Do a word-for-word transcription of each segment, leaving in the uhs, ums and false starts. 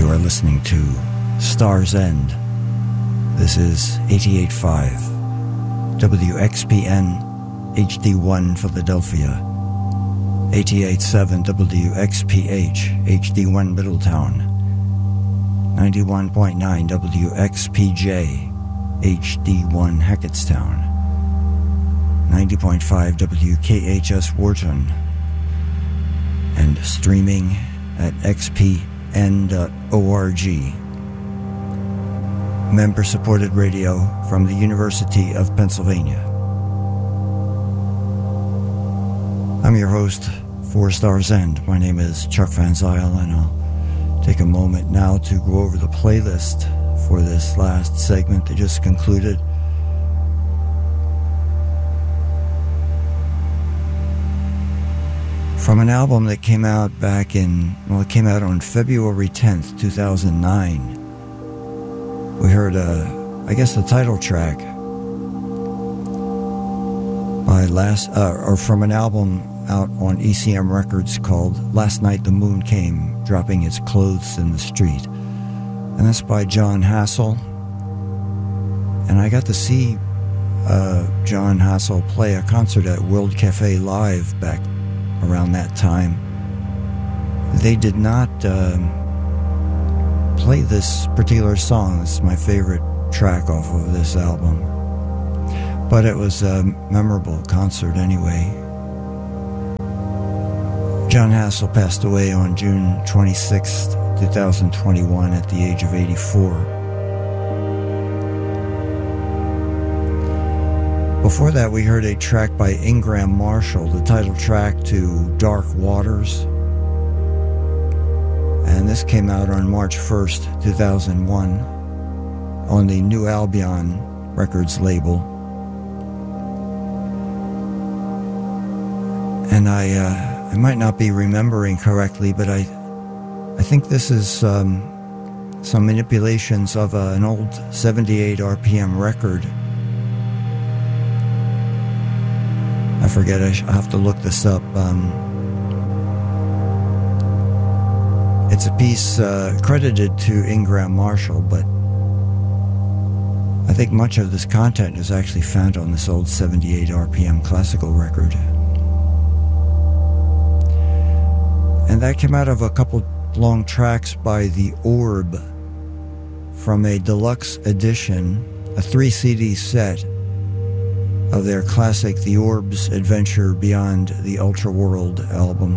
are listening to Star's End. This is eighty-eight point five W X P N H D one Philadelphia, eighty-eight point seven W X P H H D one Middletown, ninety-one point nine W X P J H D one Hackettstown, ninety point five W K H S Wharton, and streaming at x p n dot org. Member-supported radio from the University of Pennsylvania. I'm your host for Star's End. My name is Chuck Van Zyl, and I'll take a moment now to go over the playlist for this last segment that just concluded. From an album that came out back in, well, it came out on February tenth, two thousand nine. We heard, uh, I guess, the title track by last, uh, or from an album out on E C M Records called Last Night the Moon Came, Dropping Its Clothes in the Street. And that's by Jon Hassell. And I got to see uh, Jon Hassell play a concert at World Cafe Live back around that time. They did not um, play this particular song. It's my favorite track off of this album, but it was a memorable concert anyway. Jon Hassell passed away on June twenty-sixth, twenty twenty-one at the age of eighty-four. Before that, we heard a track by Ingram Marshall, the title track to Dark Waters. And this came out on March first, two thousand one on the New Albion Records label. And I uh, I might not be remembering correctly, but I I think this is um, some manipulations of uh, an old seventy-eight R P M record. I forget, I have to look this up. Um, it's a piece uh, credited to Ingram Marshall, but I think much of this content is actually found on this old seventy-eight R P M classical record. And that came out of a couple long tracks by The Orb from a deluxe edition, a three C D set of their classic The Orb's Adventure Beyond the Ultraworld album.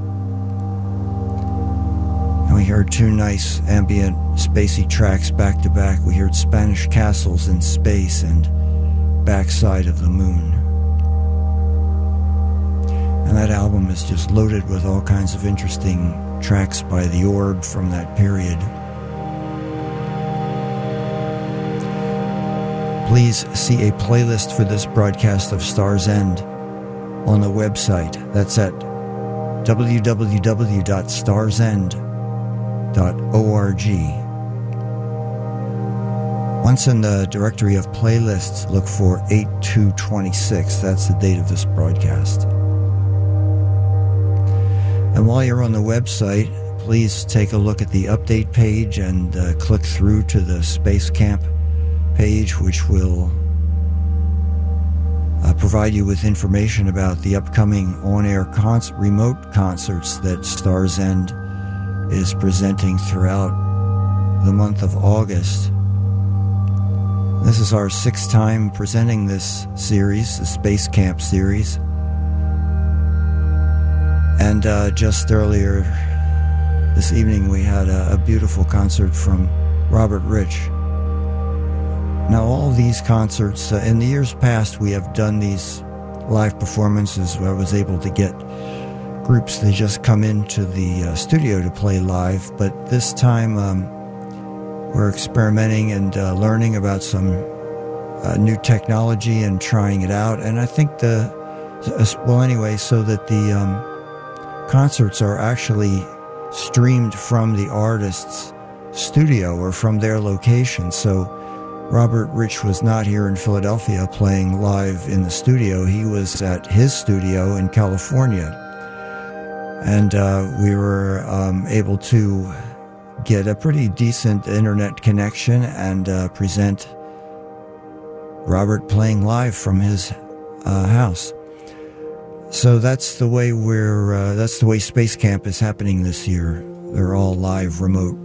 And we heard two nice ambient spacey tracks back to back. We heard Spanish Castles in Space and Backside of the Moon. And that album is just loaded with all kinds of interesting tracks by The Orb from that period. Please see a playlist for this broadcast of Star's End on the website. That's at w w w dot stars end dot org. Once in the directory of playlists, look for eight two two six. That's the date of this broadcast. And while you're on the website, please take a look at the update page and uh, click through to the Space Camp page, which will uh, provide you with information about the upcoming on-air cons- remote concerts that Star's End is presenting throughout the month of August. This is our sixth time presenting this series, the Space Camp series. And uh, just earlier this evening we had a, a beautiful concert from Robert Rich. Now, all these concerts, uh, in the years past, we have done these live performances where I was able to get groups to just come into the uh, studio to play live. But this time, um, we're experimenting and uh, learning about some uh, new technology and trying it out. And I think the, well, anyway, so that the um, concerts are actually streamed from the artist's studio or from their location. So Robert Rich was not here in Philadelphia playing live in the studio. He was at his studio in California. And uh, we were um, able to get a pretty decent internet connection and uh, present Robert playing live from his uh, house. So that's the way we're. Uh, that's the way Space Camp is happening this year. They're all live, remote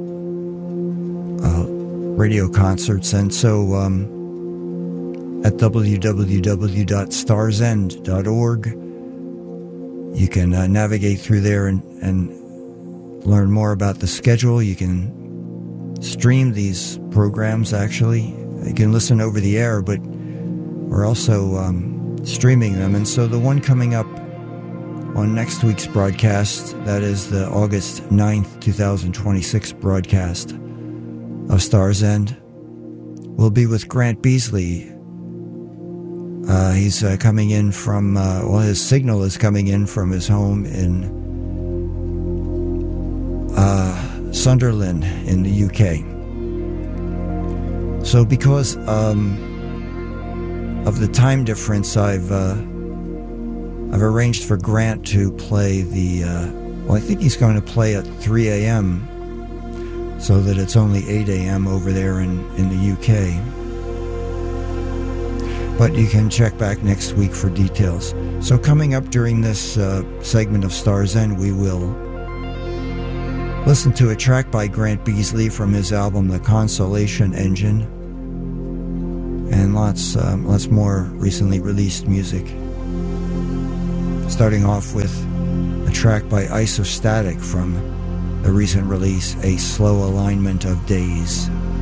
uh, radio concerts, and so um, at w w w dot stars end dot org, you can uh, navigate through there and, and learn more about the schedule. You can stream these programs. Actually, you can listen over the air, but we're also um, streaming them. And so the one coming up on next week's broadcast, that is the August ninth, twenty twenty-six broadcast of Stars End, will be with Grant Beasley. Uh, he's uh, coming in from, uh, well, his signal is coming in from his home in uh, Sunderland in the U K. So because um, of the time difference, I've uh, I've arranged for Grant to play the, uh, well, I think he's going to play at three a.m., so that it's only eight a.m. over there in, in the U K. But you can check back next week for details. So coming up during this uh, segment of Stars End, we will listen to a track by Grant Beasley from his album The Consolation Engine, and lots, um, lots more recently released music. Starting off with a track by Isostatic from the recent release, A Slow Alignment of Days.